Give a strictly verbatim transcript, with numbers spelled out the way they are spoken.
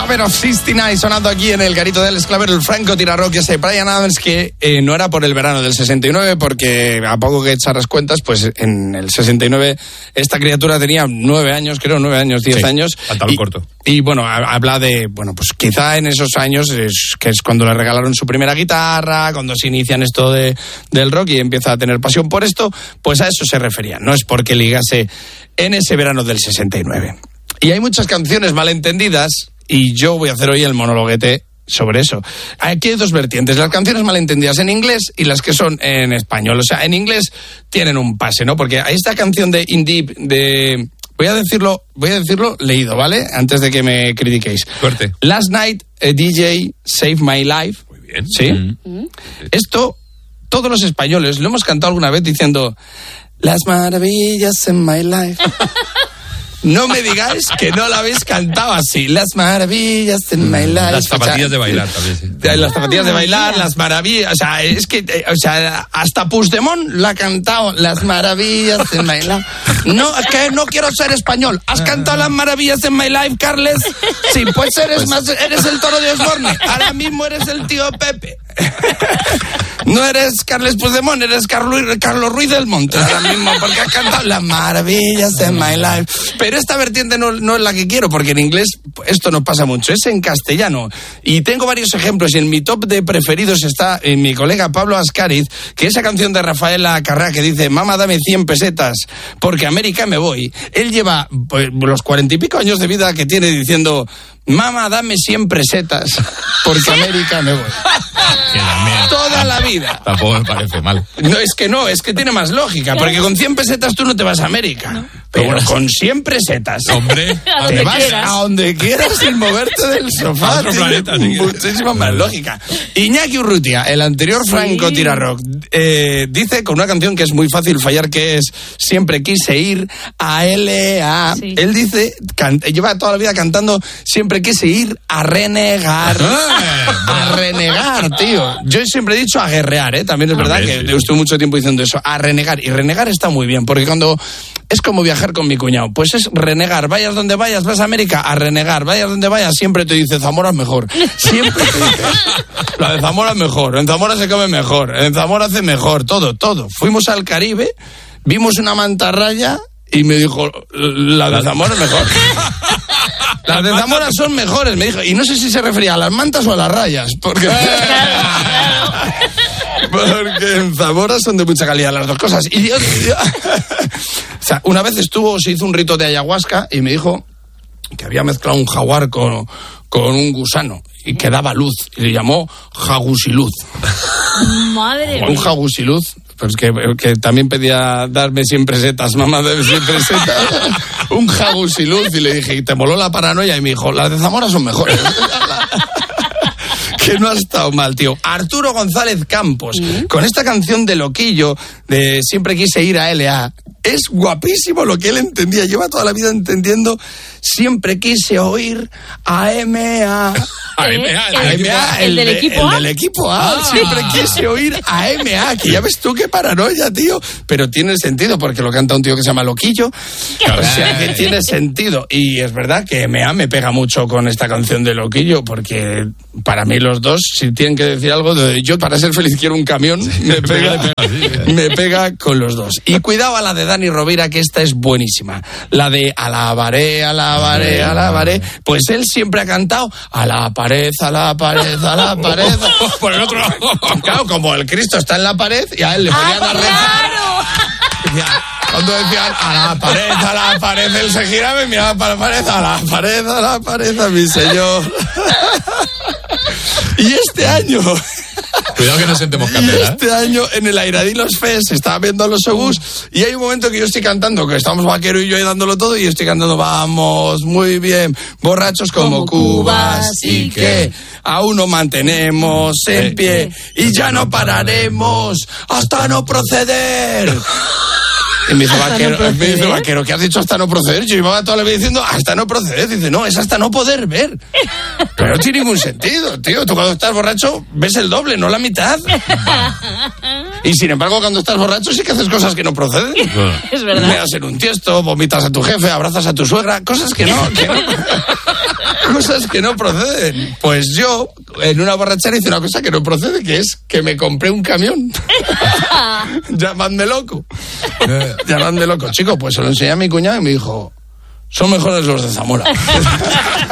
Summer of sesenta y nueve sonando aquí en el garito del Claver, el Franco Tirarrock, ese Bryan Adams que eh, no era por el verano del sesenta y nueve, porque a poco que echar las cuentas, pues en el sesenta y nueve esta criatura tenía nueve años, creo, nueve años, diez sí, años. Pantalón corto. Y bueno, habla de, bueno, pues quizá en esos años, es, que es cuando le regalaron su primera guitarra, cuando se inician esto de, del rock y empieza a tener pasión por esto, pues a eso se refería, no es porque ligase en ese verano del sesenta y nueve. Y hay muchas canciones malentendidas, y yo voy a hacer hoy el monologuete sobre eso. Aquí hay dos vertientes, las canciones malentendidas en inglés y las que son en español. O sea, en inglés tienen un pase, ¿no? Porque hay esta canción de In Deep, de... Voy a decirlo, voy a decirlo leído, ¿vale? Antes de que me critiquéis. Fuerte. Last night, a D J saved my life. Muy bien. ¿Sí? Mm-hmm. Esto, todos los españoles lo hemos cantado alguna vez diciendo las maravillas en my life. No me digáis que no la habéis cantado así. Las maravillas en my life. Las zapatillas de bailar también, sí. Las zapatillas de bailar, las maravillas. O sea, es que, o sea, hasta Puigdemont la ha cantado. Las maravillas en my life. No, es que no quiero ser español. ¿Has cantado las maravillas en my life, Carles? Sí, pues eres pues... más, eres el Toro de Osborne. Ahora mismo eres el tío Pepe. No eres Carles Puigdemont, eres Carlos, Carlos Ruiz del Monte ahora mismo, porque has cantado las maravillas de my life. Pero esta vertiente no, no es la que quiero, porque en inglés esto nos pasa mucho, es en castellano. Y tengo varios ejemplos, y en mi top de preferidos está en mi colega Pablo Ascariz, que esa canción de Rafaela Carrá que dice, mamá, dame cien pesetas, porque a América me voy. Él lleva pues, los cuarenta y pico años de vida que tiene diciendo, mamá, dame cien pesetas, porque a América me voy. Toda la vida. Tampoco me parece mal. No, es que no, es que tiene más lógica, porque con cien pesetas tú no te vas a América. No. Pero bueno, con cien pesetas, hombre, te vas quieras. A donde quieras sin moverte del sofá. A otro planeta, tiene muchísima más lógica. Iñaki Urrutia, el anterior Franco sí. Tirarrock, eh, dice con una canción que es muy fácil fallar, que es Siempre quise ir a L A. Sí. Él dice, can, lleva toda la vida cantando Siempre quise ir a renegar. A renegar, tío. Yo siempre he dicho a guerrear, ¿eh? También es verdad ver, que sí. estuve mucho tiempo diciendo eso. A renegar. Y renegar está muy bien, porque cuando... Es como viajar con mi cuñado. Pues es renegar. Vayas donde vayas, vas a América, a renegar. Vayas donde vayas, siempre te dice Zamora es mejor. Siempre te dice, la de Zamora es mejor. En Zamora se come mejor. En Zamora hace mejor. Todo, todo. Fuimos al Caribe, vimos una mantarraya y me dijo, la de Zamora es mejor. Las de Zamora son mejores, me dijo. Y no sé si se refería a las mantas o a las rayas. Porque... Porque en Zamora son de mucha calidad las dos cosas. Y yo, yo... O sea, una vez estuvo, se hizo un rito de ayahuasca y me dijo que había mezclado un jaguar con, con un gusano y que daba luz. Y le llamó jagusiluz. Madre mía. Un jagusiluz. Pues que, que también pedía darme cien pesetas, mamá, dame cien pesetas. Un jagusiluz. Y le dije, ¿y te moló la paranoia? Y me dijo, las de Zamora son mejores. Que no ha estado mal, tío. Arturo González Campos, ¿sí? Con esta canción de Loquillo, de Siempre quise ir a L A. Es guapísimo lo que él entendía. Lleva toda la vida entendiendo Siempre quise oír a M A. A M A, el, el, el, A, el, el del equipo el, A. El del equipo A. Ah. Siempre quise oír a M A. Que ya ves tú qué paranoia, tío. Pero tiene sentido porque lo canta un tío que se llama Loquillo. O sea que tiene sentido. Y es verdad que M A me pega mucho con esta canción de Loquillo, porque para mí los dos, si tienen que decir algo, de yo para ser feliz quiero un camión, me pega, me pega con los dos. Y cuidado a la de Dani Rovira, que esta es buenísima. La de alabaré, alabaré, alabaré. Pues él siempre ha cantado a la pared, a la pared, a la pared. Por el otro lado. Claro, como el Cristo está en la pared y a él le ponían ah, a rezar. Cuando decían a la pared, a la pared, él se giraba y miraba para la pared, a la pared, a la pared, a mi señor. Y este año... Cuidado que no sentemos Y cátedra. este año en el Airadilos Fest estaba viendo a los Obús y hay un momento que yo estoy cantando, que estamos Vaquero y yo ahí dándolo todo, y estoy cantando vamos, muy bien, borrachos como, como cubas y que aún no mantenemos en pie y ya no pararemos hasta no proceder. Y me dice, vaquero, no me dice, Vaquero, ¿qué has dicho hasta no proceder? Yo iba toda la vida diciendo, hasta no proceder. Dice, no, es hasta no poder ver. Pero no tiene ningún sentido, tío. Tú cuando estás borracho ves el doble, no la mitad. Y sin embargo, cuando estás borracho sí que haces cosas que no proceden. Bueno. Es verdad. Meas en un tiesto, vomitas a tu jefe, abrazas a tu suegra, cosas que no, que no, cosas que no proceden. Pues yo, en una borrachera, hice una cosa que no procede, que es que me compré un camión. Llamadme loco. Llamadme loco. Chico, pues se lo enseñé a mi cuñado y me dijo, son mejores los de Zamora.